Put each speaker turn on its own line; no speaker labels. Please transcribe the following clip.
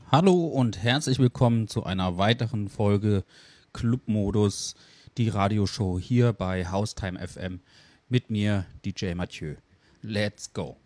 Hallo und herzlich willkommen zu einer weiteren Folge Clubmodus, die Radioshow hier bei Haustime FM mit mir, DJ Mathieu. Let's go!